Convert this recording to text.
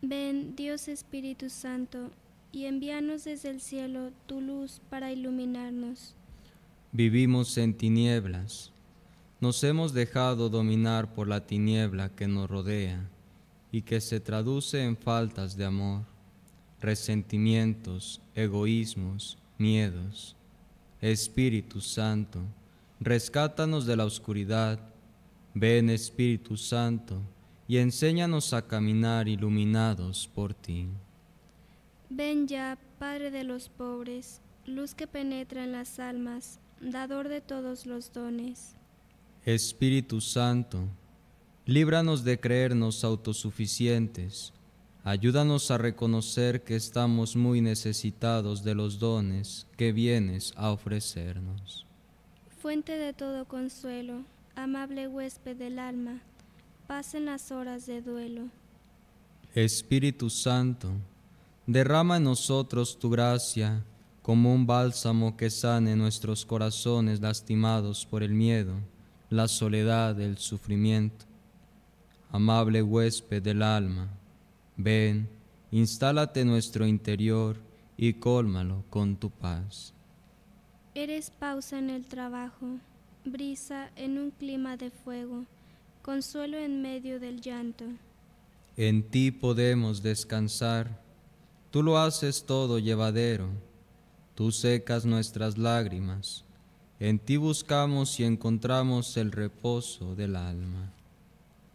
Ven, Dios Espíritu Santo, y envíanos desde el cielo tu luz para iluminarnos. Vivimos en tinieblas, nos hemos dejado dominar por la tiniebla que nos rodea y que se traduce en faltas de amor, resentimientos, egoísmos, miedos. Espíritu Santo, rescátanos de la oscuridad. Ven, Espíritu Santo, y enséñanos a caminar iluminados por ti. Ven ya, Padre de los pobres, luz que penetra en las almas, dador de todos los dones. Espíritu Santo, líbranos de creernos autosuficientes. Ayúdanos a reconocer que estamos muy necesitados de los dones que vienes a ofrecernos. Fuente de todo consuelo, amable huésped del alma, paz en las horas de duelo. Espíritu Santo, derrama en nosotros tu gracia como un bálsamo que sane nuestros corazones lastimados por el miedo, la soledad, el sufrimiento. Amable huésped del alma, ven, instálate en nuestro interior y cólmalo con tu paz. Eres pausa en el trabajo, brisa en un clima de fuego, consuelo en medio del llanto. En ti podemos descansar, tú lo haces todo llevadero, tú secas nuestras lágrimas, en ti buscamos y encontramos el reposo del alma.